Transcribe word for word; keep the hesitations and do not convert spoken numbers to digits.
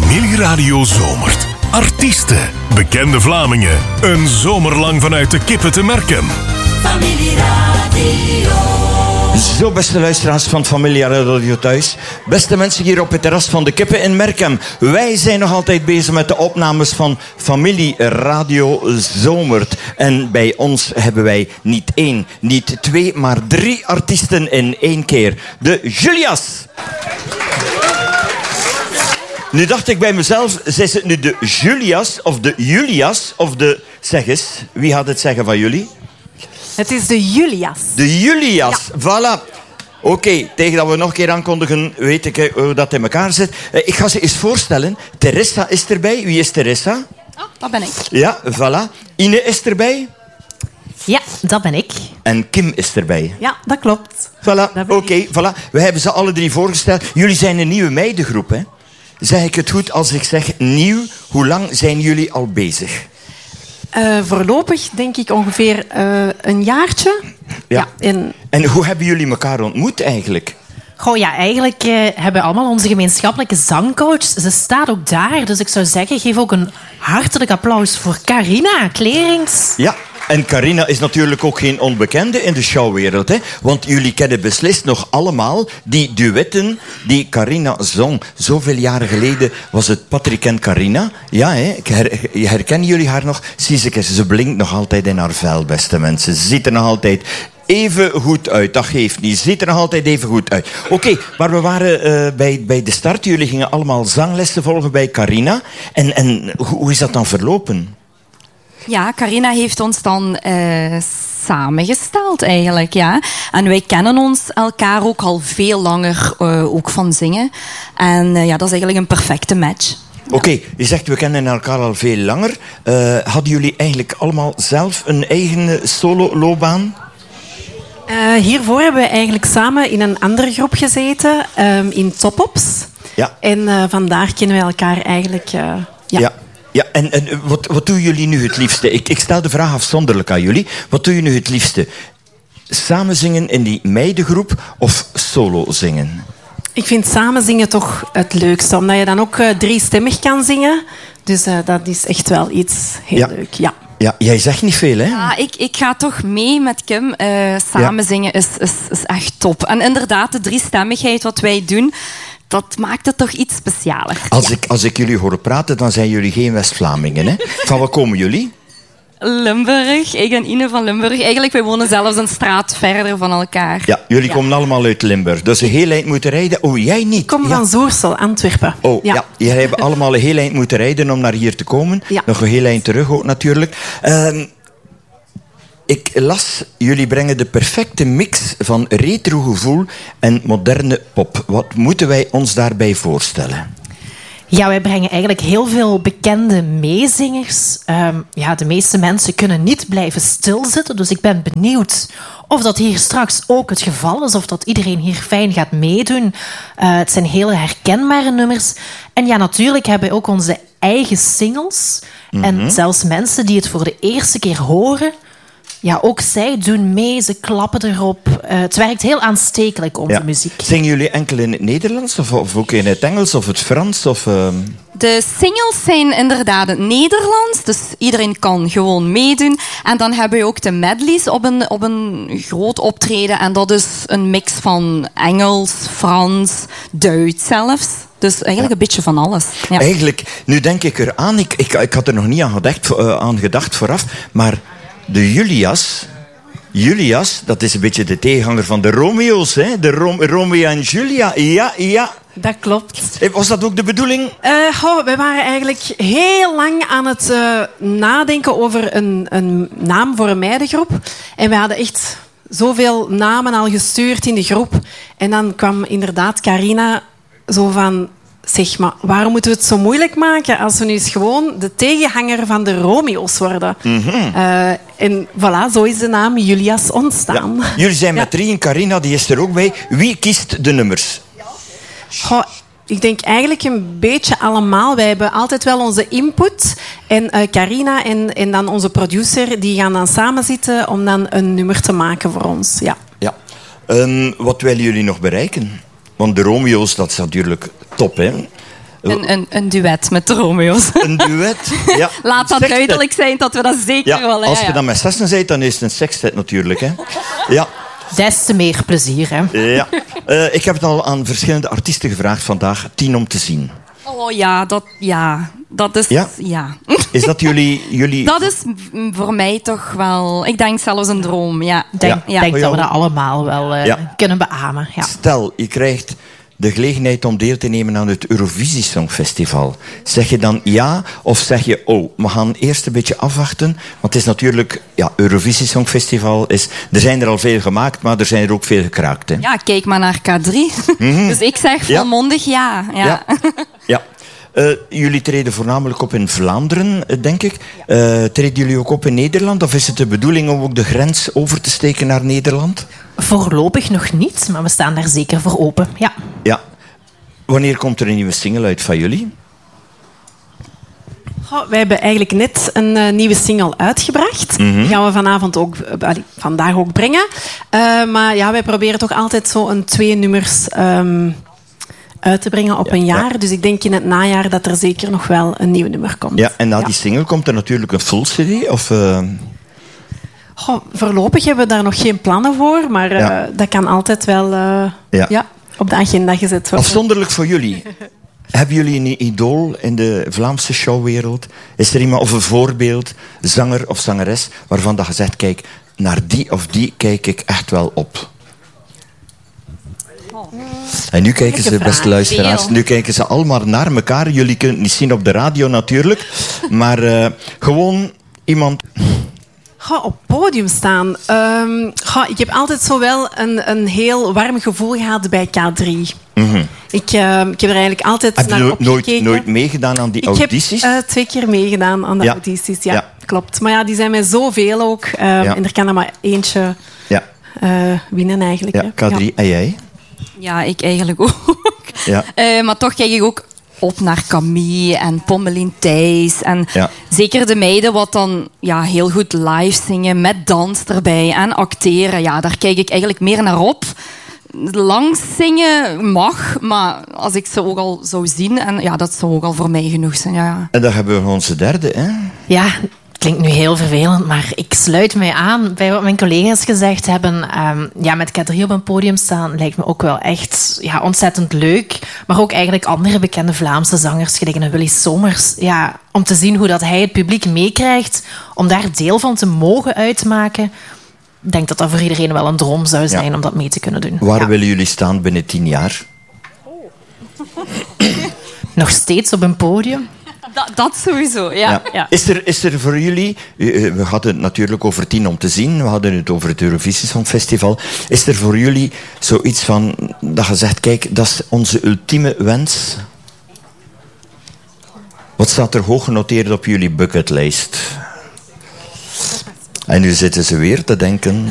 Familieradio zomert. Artiesten, bekende Vlamingen. Een zomer lang vanuit de Kippen te Merkem. Familieradio. Zo, beste luisteraars van Familieradio thuis. Beste mensen hier op het terras van de Kippen in Merkem. Wij zijn nog altijd bezig met de opnames van Familieradio Zomert. En bij ons hebben wij niet één, niet twee, maar drie artiesten in één keer. De Julias. Nu dacht ik bij mezelf, is het nu de Julias of de Julias of de... Zeg eens, wie gaat het zeggen van jullie? Het is de Julias. De Julias, ja. Voilà. Oké, okay, tegen dat we nog een keer aankondigen, weet ik hoe dat in elkaar zit. Ik ga ze eens voorstellen. Teresa is erbij. Wie is Teresa? Oh, dat ben ik. Ja, voilà. Ine is erbij. Ja, dat ben ik. En Kim is erbij. Ja, dat klopt. Voilà, oké, okay, voilà. We hebben ze alle drie voorgesteld. Jullie zijn een nieuwe meidengroep, hè? Zeg ik het goed als ik zeg nieuw? Hoe lang zijn jullie al bezig? Uh, voorlopig denk ik ongeveer uh, een jaartje. Ja. Ja, en... en hoe hebben jullie elkaar ontmoet eigenlijk? Goh, ja, eigenlijk uh, hebben we allemaal onze gemeenschappelijke zangcoach. Ze staat ook daar, dus ik zou zeggen, geef ook een hartelijk applaus voor Carina Klerings. Ja. En Carina is natuurlijk ook geen onbekende in de showwereld, hè? Want jullie kennen beslist nog allemaal die duetten die Carina zong. Zoveel jaren geleden was het Patrick en Carina. Ja, hè? Her- herkennen jullie haar nog? Zie ze, ze blinkt nog altijd in haar vel, beste mensen. Ze ziet er nog altijd even goed uit. Dat geeft niet. Ze ziet er nog altijd even goed uit. Oké, okay, maar we waren uh, bij, bij de start. Jullie gingen allemaal zanglessen volgen bij Carina. En, en hoe, hoe is dat dan verlopen? Ja, Carina heeft ons dan uh, samengesteld eigenlijk, ja. En wij kennen ons elkaar ook al veel langer, uh, ook van zingen. En uh, ja, dat is eigenlijk een perfecte match. Oké, okay, je zegt we kennen elkaar al veel langer. Uh, hadden jullie eigenlijk allemaal zelf een eigen solo-loopbaan? Uh, hiervoor hebben we eigenlijk samen in een andere groep gezeten, um, in Top-Ops. Ja. En uh, vandaar kennen we elkaar eigenlijk... Uh, ja. ja. Ja, en, en wat, wat doen jullie nu het liefste? Ik, ik stel de vraag afzonderlijk aan jullie. Wat doen jullie nu het liefste? Samen zingen in die meidengroep of solo zingen? Ik vind samen zingen toch het leukste. Omdat je dan ook uh, driestemmig kan zingen. Dus uh, dat is echt wel iets heel ja. leuk. Ja. Ja, jij zegt niet veel, hè? Ja, ik, ik ga toch mee met Kim. Uh, samen ja. zingen is, is, is echt top. En inderdaad, de driestemmigheid wat wij doen... dat maakt het toch iets specialer. Als, ja. ik, als ik jullie hoor praten, dan zijn jullie geen West-Vlamingen, hè? Van waar komen jullie? Limburg. Ik en Ine van Limburg. Eigenlijk, wij wonen zelfs een straat verder van elkaar. Ja, jullie ja. komen allemaal uit Limburg. Dus een heel eind moeten rijden. Oh, jij niet? Ik kom ja. van Zoersel, Antwerpen. Oh, ja. ja. Jullie hebben allemaal een heel eind moeten rijden om naar hier te komen. Ja. Nog een heel eind terug ook, natuurlijk. Uh, Ik las, jullie brengen de perfecte mix van retrogevoel en moderne pop. Wat moeten wij ons daarbij voorstellen? Ja, wij brengen eigenlijk heel veel bekende meezingers. Um, ja, de meeste mensen kunnen niet blijven stilzitten, dus ik ben benieuwd of dat hier straks ook het geval is, of dat iedereen hier fijn gaat meedoen. Uh, het zijn hele herkenbare nummers. En ja, natuurlijk hebben we ook onze eigen singles. Mm-hmm. En zelfs mensen die het voor de eerste keer horen... Ja, ook zij doen mee, ze klappen erop. Uh, het werkt heel aanstekelijk, onze ja. muziek. Zingen jullie enkel in het Nederlands of, of ook in het Engels of het Frans? Of, uh... De singles zijn inderdaad het Nederlands, dus iedereen kan gewoon meedoen. En dan hebben we ook de medleys op een, op een groot optreden. En dat is een mix van Engels, Frans, Duits zelfs. Dus eigenlijk ja. een beetje van alles. Ja. Eigenlijk, nu denk ik eraan, ik, ik, ik had er nog niet aan gedacht, uh, aan gedacht vooraf, maar... De Julias, Julias, dat is een beetje de tegenhanger van de Romeo's, hè? De Rom- Romeo en Julia, ja, ja. Dat klopt. Was dat ook de bedoeling? Uh, oh, we waren eigenlijk heel lang aan het uh, nadenken over een, een naam voor een meidengroep. En we hadden echt zoveel namen al gestuurd in de groep. En dan kwam inderdaad Carina zo van... Zeg maar, waarom moeten we het zo moeilijk maken als we nu eens gewoon de tegenhanger van de Romeo's worden? Mm-hmm. Uh, en voilà, zo is de naam Julias ontstaan. Ja. Jullie zijn met ja. drieën, Carina die is er ook bij. Wie kiest de nummers? Goh, ik denk eigenlijk een beetje allemaal. Wij hebben altijd wel onze input. En uh, Carina en, en dan onze producer, die gaan dan samen zitten om dan een nummer te maken voor ons. Ja. Ja. Um, wat willen jullie nog bereiken? Want de Romeo's, dat is natuurlijk top, hè? Een, een, een duet met de Romeo's. Een duet? Ja. Laat dat Sextet. duidelijk zijn dat we dat zeker Ja, willen. als Ja, je ja. dan met zessen bent, dan is het een sextet natuurlijk. Hè. Ja. Des te meer plezier, hè. Ja. Uh, ik heb het al aan verschillende artiesten gevraagd vandaag. Tien om te zien. Oh ja, dat, ja, dat is... Ja? Ja. Is dat jullie... jullie... Dat is m- voor mij toch wel... Ik denk zelfs een droom, ja. Ik denk, Ja. denk Oh, dat we ja. dat allemaal wel eh, Ja. kunnen beamen. Ja. Stel, je krijgt de gelegenheid om deel te nemen aan het Eurovisie Songfestival. Zeg je dan ja of zeg je oh, we gaan eerst een beetje afwachten? Want het is natuurlijk, ja, Eurovisie Songfestival is, er zijn er al veel gemaakt, maar er zijn er ook veel gekraakt. Hè? Ja, kijk maar naar K drie. Dus ik zeg Ja. volmondig ja. Ja. Ja. Ja. Uh, jullie treden voornamelijk op in Vlaanderen, eh, denk ik. Uh, treden jullie ook op in Nederland? Of is het de bedoeling om ook de grens over te steken naar Nederland? Voorlopig nog niet, maar we staan daar zeker voor open. Ja. Ja. Wanneer komt er een nieuwe single uit van jullie? Goh, wij hebben eigenlijk net een uh, nieuwe single uitgebracht. Mhm. Die gaan we vanavond ook, uh, allee, vandaag ook brengen. Uh, maar ja, wij proberen toch altijd zo een twee nummers um, uit te brengen op Ja, een jaar. ja. Dus ik denk in het najaar dat er zeker nog wel een nieuw nummer komt. Ja, en na Ja. die single komt er natuurlijk een full cd? Of, uh... Goh, voorlopig hebben we daar nog geen plannen voor, maar uh, Ja. dat kan altijd wel uh, Ja. ja, op de agenda gezet worden. Afzonderlijk voor jullie. Hebben jullie een idool in de Vlaamse showwereld? Is er iemand of een voorbeeld, zanger of zangeres, waarvan dat je zegt, kijk, naar die of die kijk ik echt wel op? En nu kijken ze, Moeilijke beste vraag. luisteraars, Veel. nu kijken ze allemaal naar elkaar. Jullie kunnen het niet zien op de radio natuurlijk. Maar uh, gewoon iemand... Goh, op podium staan. Um, goh, ik heb altijd zo wel een, een heel warm gevoel gehad bij K drie. Mm-hmm. Ik, uh, ik heb er eigenlijk altijd Heb je naar no- nooit, opgekeken. nooit meegedaan aan die Ik audities? heb uh, twee keer meegedaan aan de Ja. audities, ja, Ja. klopt. Maar ja, die zijn mij zoveel ook. Um, Ja. En er kan er maar eentje Ja, uh, winnen eigenlijk. ja, hè. K drie. En jij? Ja, ik eigenlijk ook. Ja. Uh, maar toch kijk ik ook op naar Camille en Pommelien Thijs. En Ja. zeker de meiden wat dan ja, heel goed live zingen met dans erbij en acteren. Ja, daar kijk ik eigenlijk meer naar op. Langs zingen mag, maar als ik ze ook al zou zien, en ja, dat zou ook al voor mij genoeg zijn. Ja, ja. En dan hebben we onze derde, hè? Ja, klinkt nu heel vervelend, maar ik sluit mij aan bij wat mijn collega's gezegd hebben. Um, ja, met K drie op een podium staan lijkt me ook wel echt ja, ontzettend leuk. Maar ook eigenlijk andere bekende Vlaamse zangers, gelijk een Willy Somers. Ja, om te zien hoe dat hij het publiek meekrijgt, om daar deel van te mogen uitmaken. Ik denk dat dat voor iedereen wel een droom zou zijn Ja. om dat mee te kunnen doen. Waar Ja. willen jullie staan binnen tien jaar? Nog steeds op een podium. Dat, dat sowieso, ja. Ja. ja. Is, er, is er voor jullie... eh, We hadden het natuurlijk over tien om te zien. We hadden het over het Eurovisie Songfestival. Is er voor jullie zoiets van... Dat je zegt, kijk, dat is onze ultieme wens. Wat staat er hoog genoteerd op jullie bucketlist? En nu zitten ze weer te denken...